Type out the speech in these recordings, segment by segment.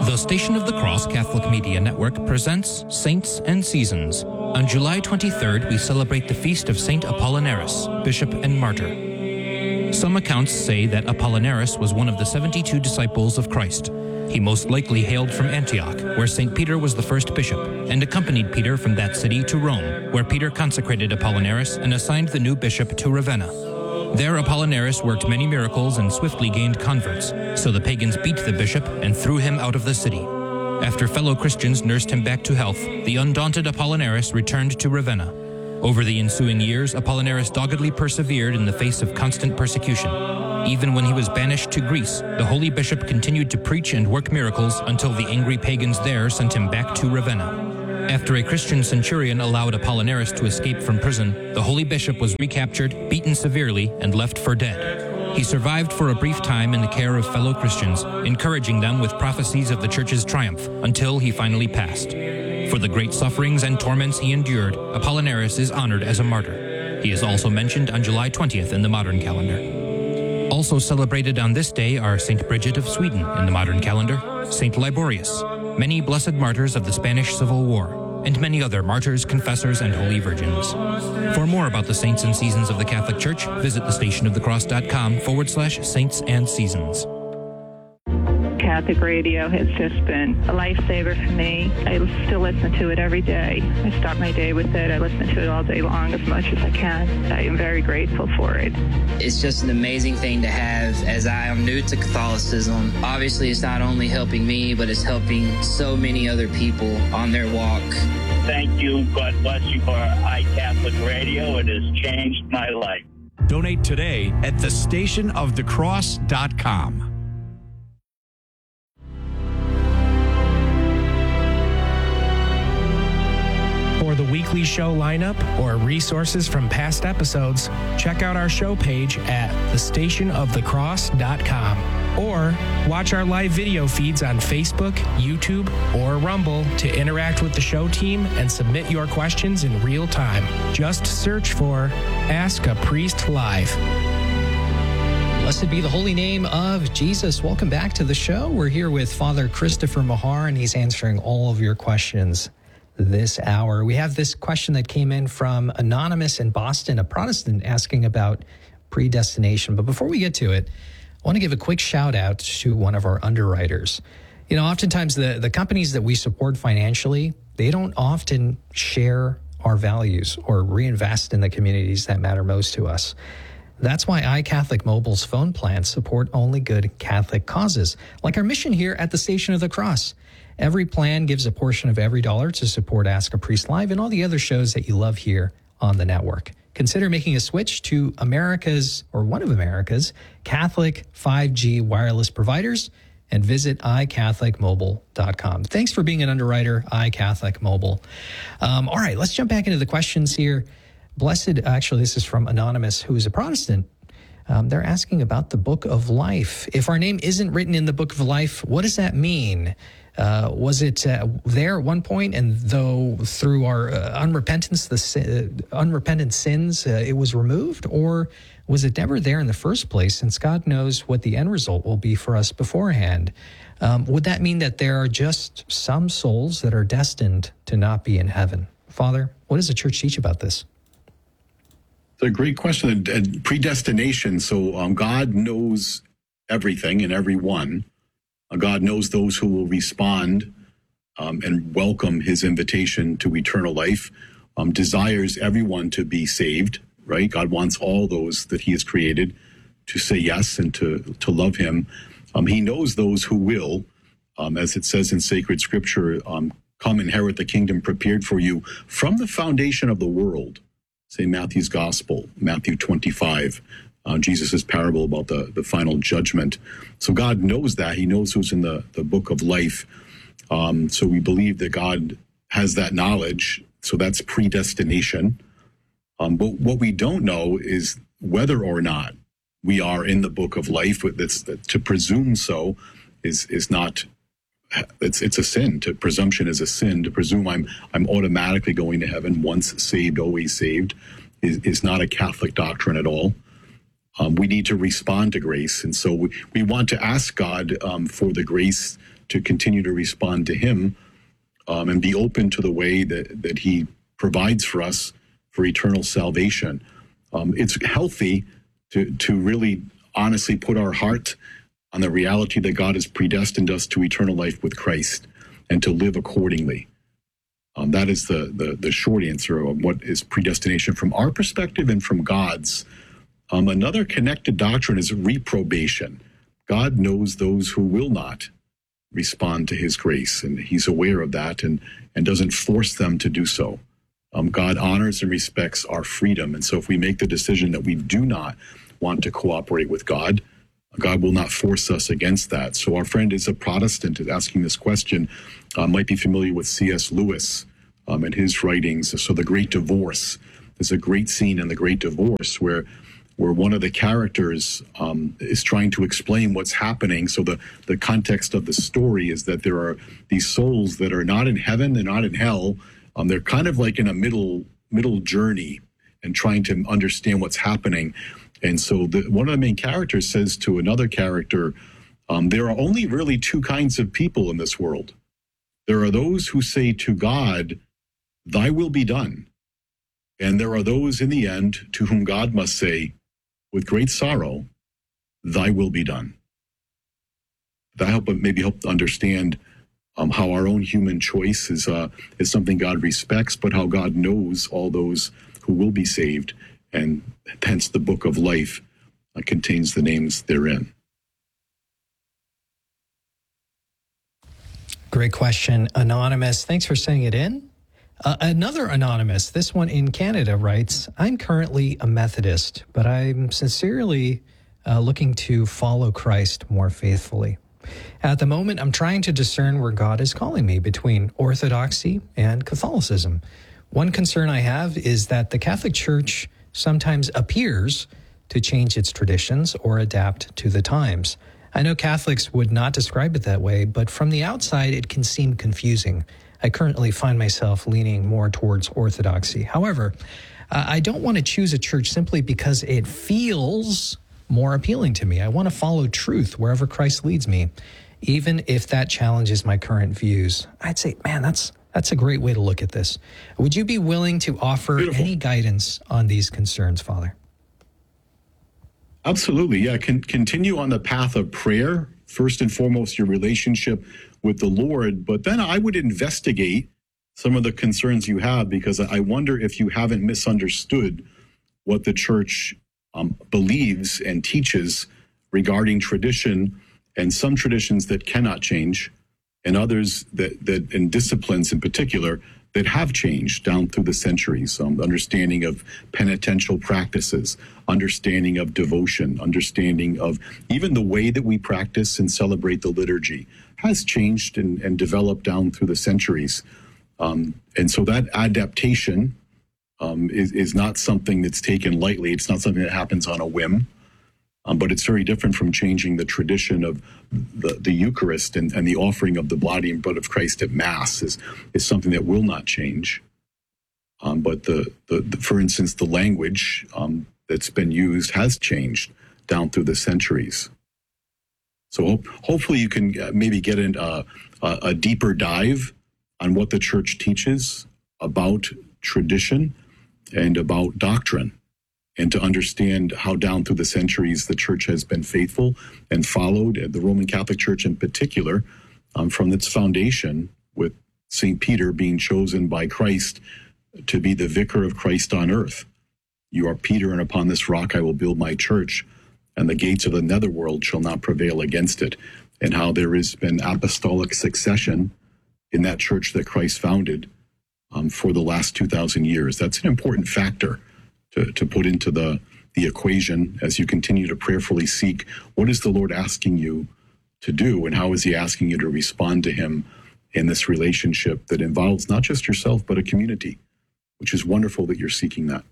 The Station of the Cross Catholic Media Network presents Saints and Seasons. On July 23rd, we celebrate the feast of Saint Apollinaris, Bishop and Martyr. Some accounts say that Apollinaris was one of the 72 disciples of Christ. He most likely hailed from Antioch, where St. Peter was the first bishop, and accompanied Peter from that city to Rome, where Peter consecrated Apollinaris and assigned the new bishop to Ravenna. There Apollinaris worked many miracles and swiftly gained converts, so the pagans beat the bishop and threw him out of the city. After fellow Christians nursed him back to health, the undaunted Apollinaris returned to Ravenna. Over the ensuing years, Apollinaris doggedly persevered in the face of constant persecution. Even when he was banished to Greece, the holy bishop continued to preach and work miracles until the angry pagans there sent him back to Ravenna. After a Christian centurion allowed Apollinaris to escape from prison, the holy bishop was recaptured, beaten severely, and left for dead. He survived for a brief time in the care of fellow Christians, encouraging them with prophecies of the church's triumph, until he finally passed. For the great sufferings and torments he endured, Apollinaris is honored as a martyr. He is also mentioned on July 20th in the modern calendar. Also celebrated on this day are St. Bridget of Sweden in the modern calendar, St. Liborius, many blessed martyrs of the Spanish Civil War, and many other martyrs, confessors, and holy virgins. For more about the saints and seasons of the Catholic Church, visit thestationofthecross.com/saints and seasons. Catholic radio has just been a lifesaver for me. I still listen to it every day. I start my day with it. I listen to it all day long as much as I can. I am very grateful for it. It's just an amazing thing to have, as I am new to Catholicism. Obviously, it's not only helping me, but it's helping so many other people on their walk. Thank you. God bless you for iCatholic Radio. It has changed my life. Donate today at thestationofthecross.com. For the weekly show lineup or resources from past episodes, check out our show page at thestationofthecross.com or watch our live video feeds on Facebook, YouTube, or Rumble to interact with the show team and submit your questions in real time. Just search for Ask a Priest Live. Blessed be the holy name of Jesus. Welcome back to the show. We're here with Father Christopher Mahar, and he's answering all of your questions this hour. We have this question that came in from Anonymous in Boston, a Protestant, asking about predestination. But before we get to it, I want to give a quick shout out to one of our underwriters. You know, oftentimes the companies that we support financially, they don't often share our values or reinvest in the communities that matter most to us. That's why iCatholic Mobile's phone plans support only good Catholic causes, like our mission here at the Station of the Cross. Every plan gives a portion of every dollar to support Ask a Priest Live and all the other shows that you love here on the network. Consider making a switch to America's, or one of America's, Catholic 5G wireless providers and visit iCatholicMobile.com. Thanks for being an underwriter, iCatholic Mobile. All right, let's jump back into the questions here. Actually, this is from Anonymous, who is a Protestant. They're asking about the Book of Life. If our name isn't written in the Book of Life, what does that mean? Was it there at one point, and though through our unrepentant sins, it was removed? Or was it never there in the first place, since God knows what the end result will be for us beforehand? Would that mean that there are just some souls that are destined to not be in heaven? Father, what does the Church teach about this? It's a great question. Predestination. So God knows everything and everyone. God knows those who will respond and welcome his invitation to eternal life, desires everyone to be saved, right? God wants all those that he has created to say yes and to love him. He knows those who will, as it says in sacred scripture, come inherit the kingdom prepared for you from the foundation of the world. Say Matthew's Gospel, Matthew 25, Jesus' parable about the final judgment. So God knows that. He knows who's in the book of life. So we believe that God has that knowledge. So that's predestination. But what we don't know is whether or not we are in the book of life. To presume so is not. It's a sin. Presumption is a sin. To presume I'm automatically going to heaven, once saved, always saved, is not a Catholic doctrine at all. We need to respond to grace. And so we want to ask God for the grace to continue to respond to him and be open to the way that he provides for us for eternal salvation. It's healthy to really honestly put our heart on the reality that God has predestined us to eternal life with Christ and to live accordingly. That is the short answer of what is predestination from our perspective and from God's. Another connected doctrine is reprobation. God knows those who will not respond to his grace, and he's aware of that and doesn't force them to do so. God honors and respects our freedom, and so if we make the decision that we do not want to cooperate with God, God will not force us against that. So our friend is a Protestant asking this question, might be familiar with C.S. Lewis and his writings. So The Great Divorce, there's a great scene in The Great Divorce where one of the characters is trying to explain what's happening. So the context of the story is that there are these souls that are not in heaven, they're not in hell. They're kind of like in a middle journey and trying to understand what's happening. And so one of the main characters says to another character, there are only really two kinds of people in this world. There are those who say to God, thy will be done. And there are those in the end to whom God must say, with great sorrow, thy will be done. That maybe help understand how our own human choice is something God respects, but how God knows all those who will be saved. And hence the book of life contains the names therein. Great question, Anonymous. Thanks for sending it in. Another Anonymous, this one in Canada, writes, I'm currently a Methodist, but I'm sincerely looking to follow Christ more faithfully. At the moment, I'm trying to discern where God is calling me between Orthodoxy and Catholicism. One concern I have is that the Catholic Church sometimes appears to change its traditions or adapt to the times. I know Catholics would not describe it that way, but from the outside, it can seem confusing. I currently find myself leaning more towards Orthodoxy. However, I don't want to choose a church simply because it feels more appealing to me. I want to follow truth wherever Christ leads me, even if that challenges my current views. I'd say, man, that's a great way to look at this. Would you be willing to offer any guidance on these concerns, Father? Absolutely, yeah. Continue on the path of prayer. First and foremost, your relationship with the Lord. But then I would investigate some of the concerns you have, because I wonder if you haven't misunderstood what the church believes and teaches regarding tradition, and some traditions that cannot change, and others that and disciplines in particular that have changed down through the centuries. Understanding of penitential practices, understanding of devotion, understanding of even the way that we practice and celebrate the liturgy has changed and developed down through the centuries. And so that adaptation is not something that's taken lightly. It's not something that happens on a whim. But it's very different from changing the tradition of the Eucharist and the offering of the body and blood of Christ at Mass is something that will not change. But for instance, the language that's been used has changed down through the centuries. So hopefully you can maybe get in a deeper dive on what the church teaches about tradition and about doctrine, and to understand how down through the centuries the church has been faithful and followed, the Roman Catholic Church in particular, from its foundation, with St. Peter being chosen by Christ to be the vicar of Christ on earth. You are Peter, and upon this rock I will build my church, and the gates of the netherworld shall not prevail against it. And how there has been apostolic succession in that church that Christ founded for the last 2,000 years. That's an important factor to put into the equation as you continue to prayerfully seek, what is the Lord asking you to do, and how is he asking you to respond to him in this relationship that involves not just yourself, but a community, which is wonderful that you're seeking that.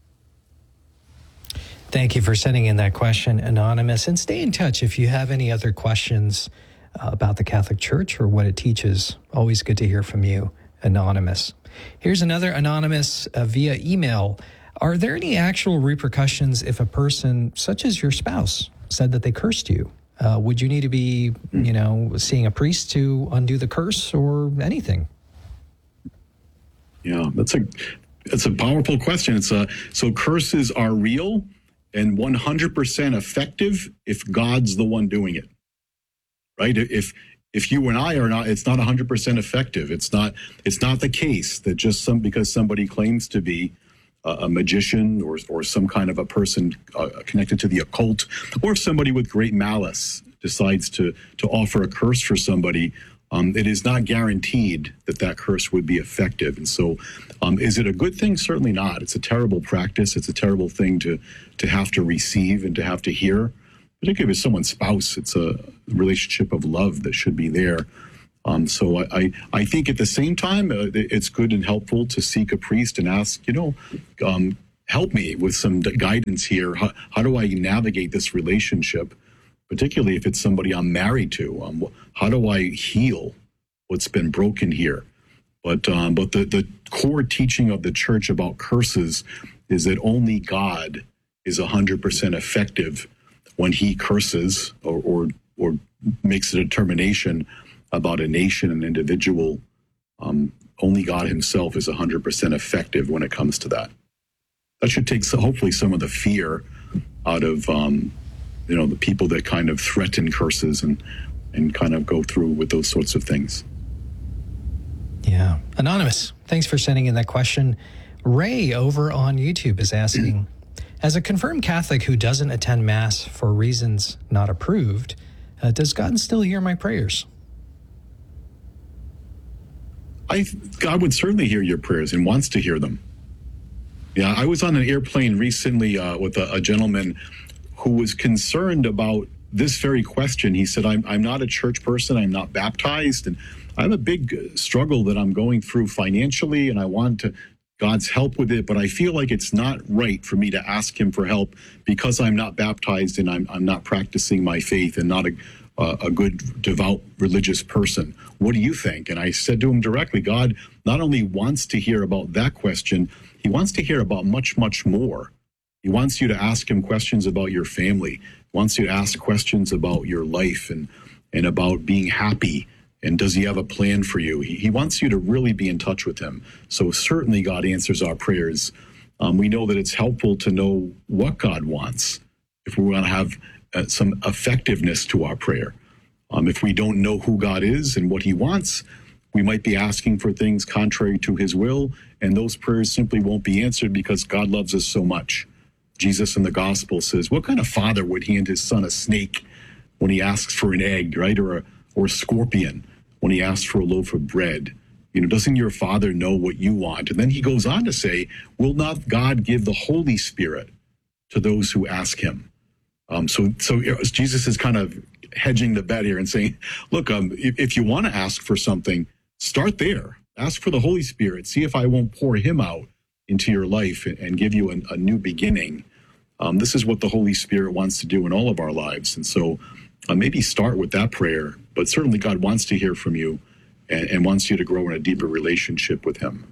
Thank you for sending in that question, Anonymous. And stay in touch if you have any other questions about the Catholic Church or what it teaches. Always good to hear from you, Anonymous. Here's another Anonymous via email. Are there any actual repercussions if a person, such as your spouse, said that they cursed you? would you need to be, seeing a priest to undo the curse or anything? Yeah, that's a powerful question. So curses are real and 100% effective if God's the one doing it, right? If you and I are not, it's not 100% effective. It's not the case that just because somebody claims to be a magician or some kind of a person connected to the occult, or if somebody with great malice decides to offer a curse for somebody, it is not guaranteed that curse would be effective. And so is it a good thing? Certainly not. It's a terrible practice. It's a terrible thing to have to receive and to have to hear. Particularly if it's someone's spouse, it's a relationship of love that should be there. So I think at the same time, it's good and helpful to seek a priest and ask, help me with some guidance here. How do I navigate this relationship, particularly if it's somebody I'm married to? How do I heal what's been broken here? But the core teaching of the church about curses is that only God is 100% effective when he curses or makes a determination about a nation, an individual. Only God himself is 100% effective when it comes to that. That should take hopefully some of the fear out of the people that kind of threaten curses and kind of go through with those sorts of things. Yeah. Anonymous, thanks for sending in that question. Ray over on YouTube is asking, as a confirmed Catholic who doesn't attend Mass for reasons not approved, does God still hear my prayers? God would certainly hear your prayers and wants to hear them. Yeah, I was on an airplane recently with a gentleman who was concerned about this very question. He said, I'm not a church person. I'm not baptized. And I have a big struggle that I'm going through financially, and I want God's help with it, but I feel like it's not right for me to ask him for help because I'm not baptized and I'm not practicing my faith and not a good, devout, religious person. What do you think? And I said to him directly, God not only wants to hear about that question, he wants to hear about much, much more. He wants you to ask him questions about your family. He wants you to ask questions about your life and about being happy. And does he have a plan for you? He wants you to really be in touch with him. So certainly God answers our prayers. We know that it's helpful to know what God wants if we want to have some effectiveness to our prayer. If we don't know who God is and what he wants, we might be asking for things contrary to his will, and those prayers simply won't be answered because God loves us so much. Jesus in the gospel says, what kind of father would hand his son a snake when he asks for an egg, right? Or a scorpion when he asks for a loaf of bread? Doesn't your Father know what you want? And then he goes on to say, will not God give the Holy Spirit to those who ask him? So Jesus is kind of hedging the bet here and saying, look, if you want to ask for something, start there. Ask for the Holy Spirit. See if I won't pour him out into your life and give you a new beginning. This is what the Holy Spirit wants to do in all of our lives. And so maybe start with that prayer, but certainly God wants to hear from you and wants you to grow in a deeper relationship with him.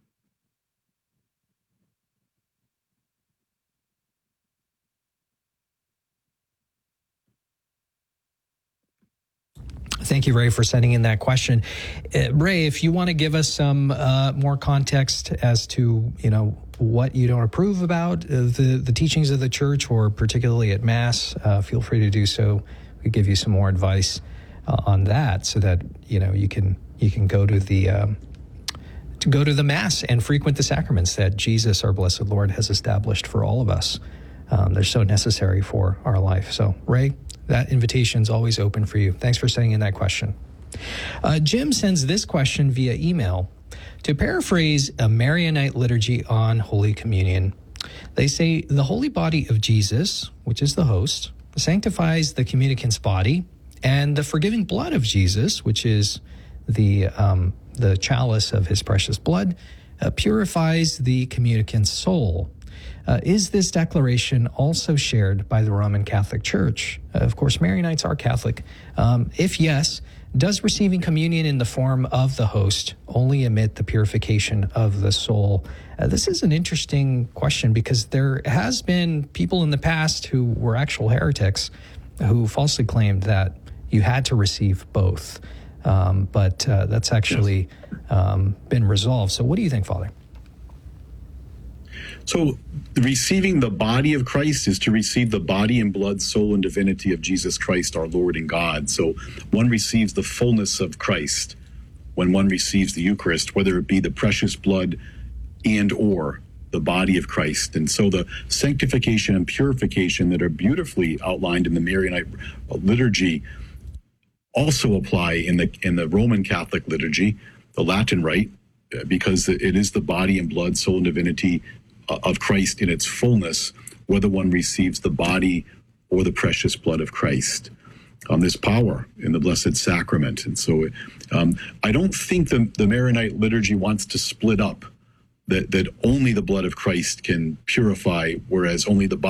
Thank you, Ray, for sending in that question. Ray, if you want to give us some more context as to, what you don't approve about the teachings of the church, or particularly at Mass, feel free to do so. We give you some more advice on that, so that you can go to the Mass and frequent the sacraments that Jesus, our blessed Lord, has established for all of us. They're so necessary for our life. So, Ray, that invitation is always open for you. Thanks for sending in that question. Jim sends this question via email. To paraphrase a Maronite liturgy on Holy Communion, they say the holy body of Jesus, which is the host, sanctifies the communicant's body, and the forgiving blood of Jesus, which is the chalice of his precious blood, purifies the communicant's soul. Is this declaration also shared by the Roman Catholic Church? Of course, Maronites are Catholic. If yes, does receiving communion in the form of the host only omit the purification of the soul? This is an interesting question because there has been people in the past who were actual heretics who falsely claimed that you had to receive both. But that's actually been resolved. So what do you think, Father? So receiving the body of Christ is to receive the body and blood, soul, and divinity of Jesus Christ, our Lord and God. So one receives the fullness of Christ when one receives the Eucharist, whether it be the precious blood and or the body of Christ. And so the sanctification and purification that are beautifully outlined in the Maronite liturgy also apply in the Roman Catholic liturgy, the Latin Rite, because it is the body and blood, soul, and divinity of Christ in its fullness, whether one receives the body or the precious blood of Christ. There's power in the Blessed Sacrament. And so I don't think the Maronite liturgy wants to split up that only the blood of Christ can purify, whereas only the